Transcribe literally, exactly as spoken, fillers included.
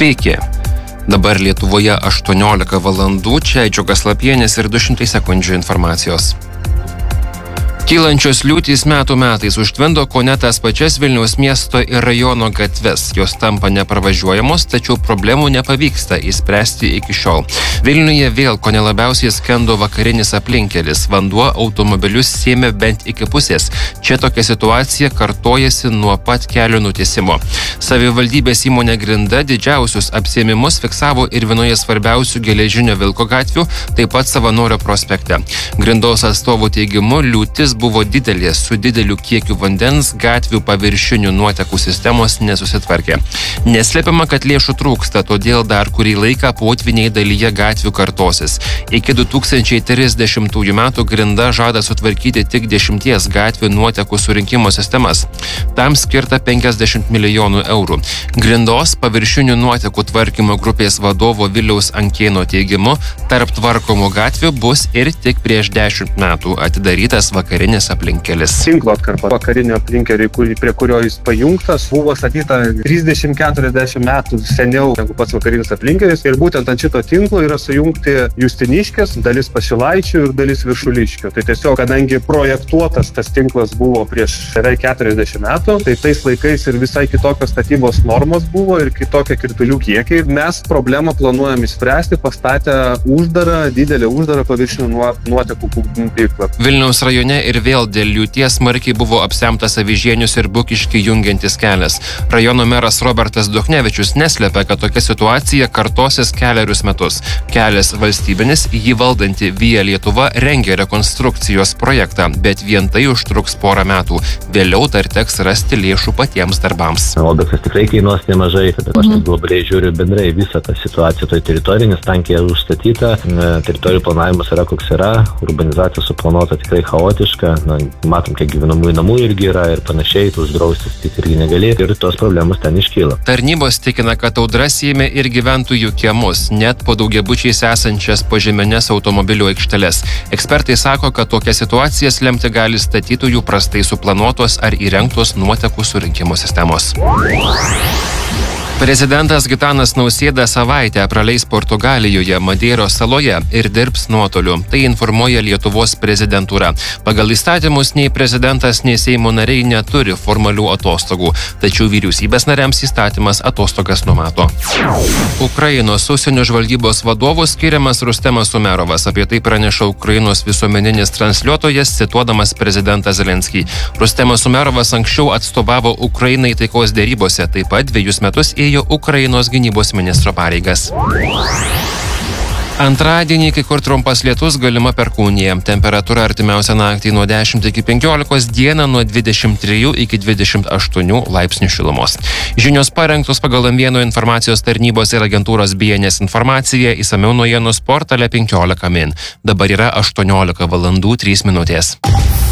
Sveiki. Dabar Lietuvoje aštuoniolika valandų, čia Džiugas Lapienis ir du šimtai sekundžių informacijos. Kylančios liūtys metų metais užtvindo kone tas pačias Vilniaus miesto ir rajono gatves. Jos tampa nepravažiuojamos, tačiau problemų nepavyksta išspręsti iki šiol. Vilniuje vėl kone labiausiai skendo vakarinis aplinkelis. Vanduo automobilius sėmė bent iki pusės. Čia tokia situacija kartojasi nuo pat kelio nutiesimo. Savivaldybės įmonė Grinda didžiausius apsėmimus fiksavo ir vienoje svarbiausių geležinio vilko gatvių, taip pat Savanorių prospekte. Grindos atstovų teigimu, liūtis buvo didelės, su dideliu kiekiu vandens, gatvių paviršinių nuotekų sistemos nesusitvarkė. Neslepiama, kad lėšų trūksta, todėl dar kurį laiką potviniai dalyje gatvių kartosis. Iki du tūkstančiai trisdešimtųjų metų Grinda žada sutvarkyti tik dešimties gatvių nuotekų surinkimo sistemas. Tam skirta penkiasdešimt milijonų eurų. Grindos paviršinių nuotekų tvarkymo grupės vadovo Viliaus Ankėno teigimu, tarp tvarkomų gatvių bus ir tik prieš dešimt metų atidarytas vakarinis aplinkelis. Tinklo atkarpa vakarinio aplinkelio, prie kurio jis pajungtas, buvo statyta trisdešimt keturiasdešimt metų seniau negu pats vakarinis aplinkelis ir būtent ant šito tinklo yra sujungti Justiniškės, dalis Pašilaičių ir dalis Viršuliškių. Tai tiesiog, kadangi projektuotas tas tinklas buvo prieš beveik keturiasdešimt metų, tai tais laikais ir visai kitokios statybos normos buvo ir kitokie kritulių kiekiai. Mes problemą planuojam išspręsti, pastatę uždarą, didelę uždarą paviršinių nuotekų tinklą. Vilniaus rajone ir vėl dėl liūties smarkiai buvo apsemtas Avižienius ir Bukiškį jungiantis kelias. Rajono meras Robertas Duchnevičius neslepia, kad tokia situacija kartosis kelerius metus. Kelias valstybinis, jį valdanti Via Lietuva rengia rekonstrukcijos projektą, bet vien tai užtruks porą metų. Vėliau dar teks rasti lėšų patiems darbams. Objektas tikrai kainuos nemažai, bet aš mhm. globaliai žiūriu bendrai visą tą situaciją toj teritorijai, nes tankiai užstatyta, teritorijų planavimas yra koks yra, urbanizacija suplanuota tikrai chaotiška, na, matom, kiek gyvenamųjų namų irgi yra ir panašiai, uždraustis tik irgi negali ir tos problemos ten iškyla. Tarnybos tikina, kad audra sėmė ir gyventojų kiemus, net po daugiabučiais esančias požeminės automobilių aikšteles. Ekspertai sako, kad tokia situacija lemti gali statytojų prastai suplanuotos ar įrengtos nuotekų surinkimo sistemos. Prezidentas Gitanas Nausėda savaitę praleis Portugalijoje, Madeiros saloje ir dirbs nuotoliu. Tai informuoja Lietuvos prezidentūra. Pagal įstatymus nei prezidentas, nei Seimo nariai neturi formalių atostogų, tačiau vyriausybės nariams įstatymas atostogas numato. Ukrainos užsienio žvalgybos vadovų skiriamas Rustemas Umerovas. Apie tai praneša Ukrainos visuomeninis transliuotojas, cituodamas prezidentą Zelenskį. Rustemas Umerovas anksčiau atstovavo Ukrainai taikos dėrybose, taip pat dviejus metus ėjo Ukrainos gynybos ministro pareigas. Antradienį kai kur trumpas lietus, galima perkūnija. Temperatūra artimiausią naktį nuo dešimt iki penkiolikos, dieną nuo dvidešimt trijų iki dvidešimt aštuonių laipsnių šilumos. Žinios parengtos pagal M vieno informacijos tarnybos ir agentūros B N S informaciją, išsamiau naujienų portale penkiolika min. Dabar yra aštuoniolika valandų trys minutės.